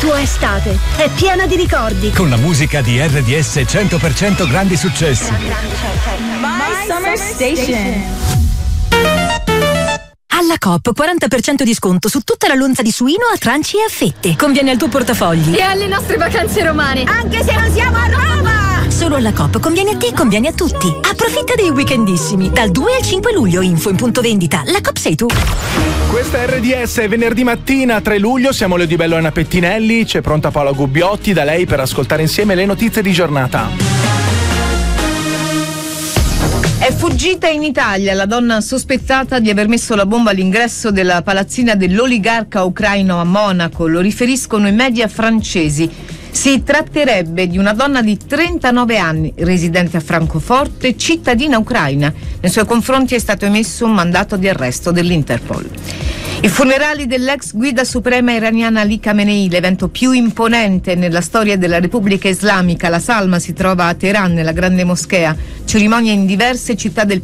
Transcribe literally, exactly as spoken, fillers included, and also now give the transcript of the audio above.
tua estate è piena di ricordi. Con la musica di R D S cento per cento grandi successi. My Summer Station. Alla Coop quaranta per cento di sconto su tutta la lonza di suino a tranci e a fette. Conviene al tuo portafogli. E alle nostre vacanze romane. Anche se non siamo a Roma! Solo alla Coop conviene a te, conviene a tutti. Approfitta dei weekendissimi. Dal due al cinque luglio, info in punto vendita. La Coop sei tu. Questa è R D S, è venerdì mattina tre luglio, siamo Leo Di Bello e Anna Pettinelli, c'è pronta Paola Gubbiotti, da lei per ascoltare insieme le notizie di giornata. È fuggita in Italia la donna sospettata di aver messo la bomba all'ingresso della palazzina dell'oligarca ucraino a Monaco, lo riferiscono i media francesi. Si tratterebbe di una donna di trentanove anni, residente a Francoforte, cittadina ucraina. Nei suoi confronti è stato emesso un mandato di arresto dell'Interpol. I funerali dell'ex guida suprema iraniana Ali Khamenei, l'evento più imponente nella storia della Repubblica Islamica. La salma si trova a Teheran, nella grande moschea. Cerimonia in diverse città del